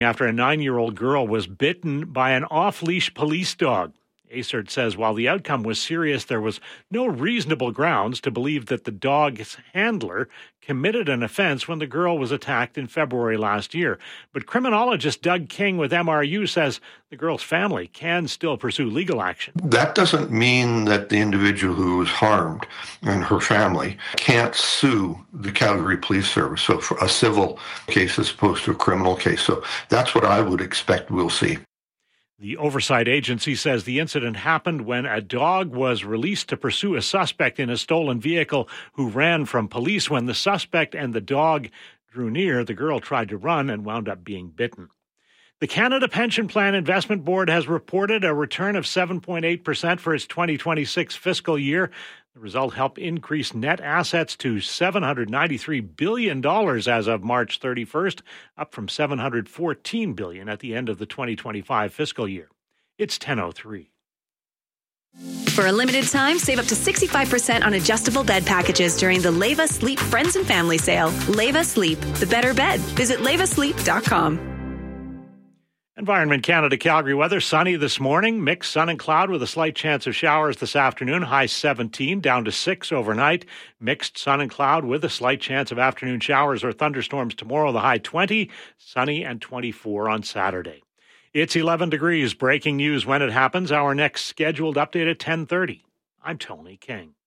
After a 9-year-old girl was bitten by an off-leash police dog. ACERT says while the outcome was serious, there was no reasonable grounds to believe that the dog's handler committed an offense when the girl was attacked in February last year. But criminologist Doug King with MRU says the girl's family can still pursue legal action. That doesn't mean that the individual who was harmed and her family can't sue the Calgary Police Service. So for a civil case as opposed to a criminal case. So that's what I would expect we'll see. The oversight agency says the incident happened when a dog was released to pursue a suspect in a stolen vehicle who ran from police. When the suspect and the dog drew near, the girl tried to run and wound up being bitten. The Canada Pension Plan Investment Board has reported a return of 7.8% for its 2026 fiscal year. The result helped increase net assets to $793 billion as of March 31st, up from $714 billion at the end of the 2025 fiscal year. It's 10:03. For a limited time, save up to 65% on adjustable bed packages during the Leva Sleep Friends and Family Sale. Leva Sleep, the better bed. Visit levasleep.com. Environment Canada Calgary weather, sunny this morning, mixed sun and cloud with a slight chance of showers this afternoon, high 17, down to 6 overnight. Mixed sun and cloud with a slight chance of afternoon showers or thunderstorms tomorrow, the high 20, sunny and 24 on Saturday. It's 11 degrees. Breaking news when it happens. Our next scheduled update at 10:30. I'm Tony King.